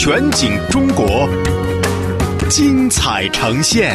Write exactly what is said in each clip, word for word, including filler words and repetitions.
全景中国，精彩呈现。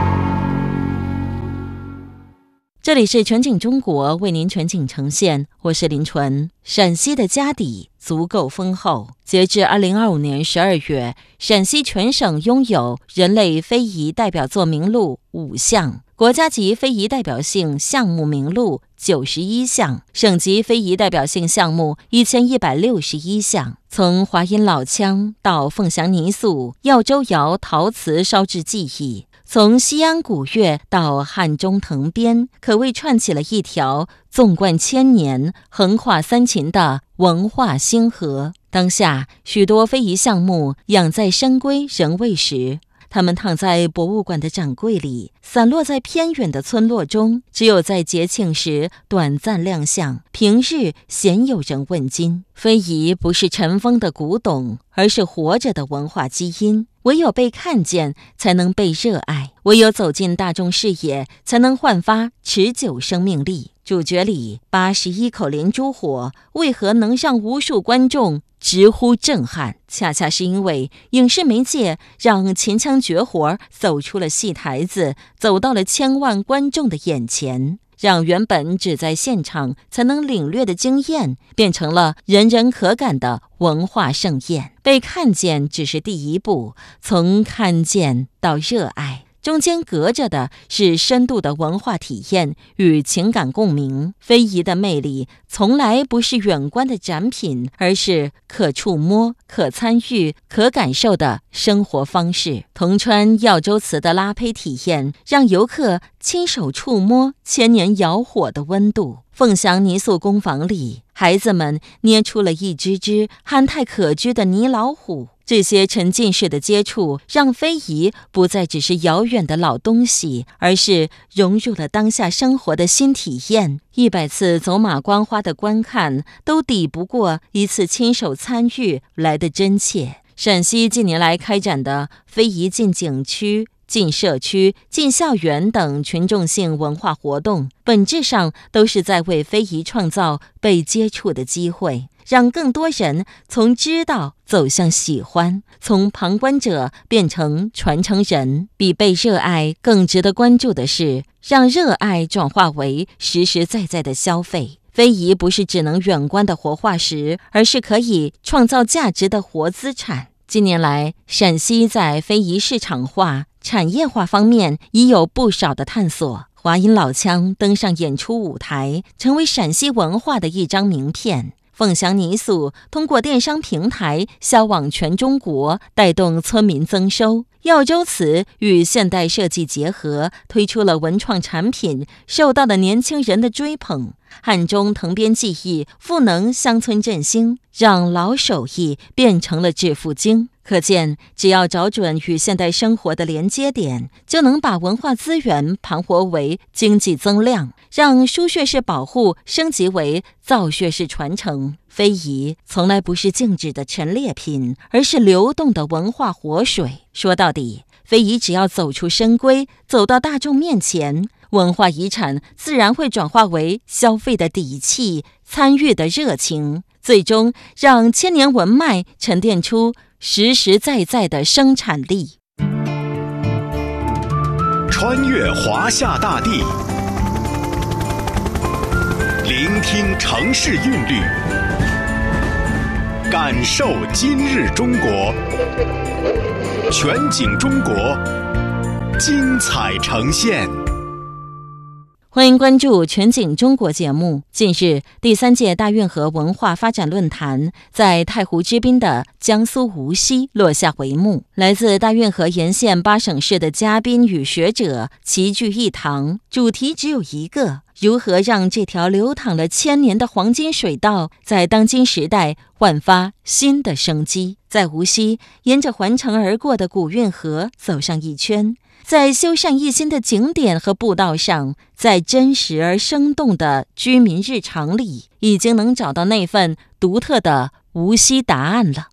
这里是全景中国，为您全景呈现，我是林纯。陕西的家底足够丰厚，截至二零二五年十二月，陕西全省拥有人类非遗代表作名录五项，国家级非遗代表性项目名录九十一项，省级非遗代表性项目一千一百六十一项。从华阴老腔到凤翔泥塑、耀州窑陶瓷烧制技艺，从西安古乐到汉中藤编，可谓串起了一条纵贯千年、横跨三秦的文化星河。当下，许多非遗项目养在深闺仍未识，它们躺在博物馆的展柜里，散落在偏远的村落中，只有在节庆时短暂亮相，平日鲜有人问津。非遗不是尘封的古董，而是活着的文化基因。唯有被看见，才能被热爱；唯有走进大众视野，才能焕发持久生命力。主角里八十一口连珠火，为何能让无数观众直呼震撼？恰恰是因为影视媒介让秦腔绝活走出了戏台子，走到了千万观众的眼前，让原本只在现场才能领略的经验，变成了人人可感的文化盛宴。被看见只是第一步，从看见到热爱，中间隔着的是深度的文化体验与情感共鸣。非遗的魅力从来不是远观的展品，而是可触摸、可参与、可感受的生活方式。铜川耀州瓷的拉胚体验，让游客亲手触摸千年窑火的温度。凤翔泥塑工坊里，孩子们捏出了一只只憨态可掬的泥老虎。这些沉浸式的接触，让非遗不再只是遥远的老东西，而是融入了当下生活的新体验。一百次走马观花的观看，都抵不过一次亲手参与来的真切。陕西近年来开展的非遗进景区、进社区、进校园等群众性文化活动，本质上都是在为非遗创造被接触的机会，让更多人从知道走向喜欢，从旁观者变成传承人。比被热爱更值得关注的是，让热爱转化为实实在在的消费。非遗不是只能远观的活化石，而是可以创造价值的活资产。近年来，陕西在非遗市场化、产业化方面已有不少的探索。华阴老腔登上演出舞台，成为陕西文化的一张名片。凤翔泥塑通过电商平台销往全中国，带动村民增收。耀州瓷与现代设计结合，推出了文创产品，受到了年轻人的追捧。汉中藤编技艺赋能乡村振兴，让老手艺变成了致富经。可见，只要找准与现代生活的连接点，就能把文化资源盘活为经济增量，让输血式保护升级为造血式传承。非遗从来不是静止的陈列品，而是流动的文化活水。说到底，非遗只要走出深闺，走到大众面前，文化遗产自然会转化为消费的底气、参与的热情，最终让千年文脉沉淀出实实在在的生产力。 穿越华夏大地，聆听城市韵律，感受今日中国。全景中国，精彩呈现。 欢迎关注全景中国节目。近日，第三届大运河文化发展论坛在太湖之滨的江苏无锡落下帷幕。来自大运河沿线八省市的嘉宾与学者齐聚一堂，主题只有一个：如何让这条流淌了千年的黄金水道在当今时代焕发新的生机。在无锡，沿着环城而过的古运河走上一圈，在修缮一新的景点和步道上，在真实而生动的居民日常里，已经能找到那份独特的无锡答案了。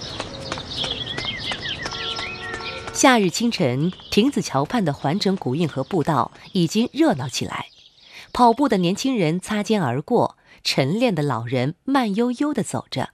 夏日清晨，亭子桥畔的环城古运河步道已经热闹起来，跑步的年轻人擦肩而过，晨练的老人慢悠悠地走着。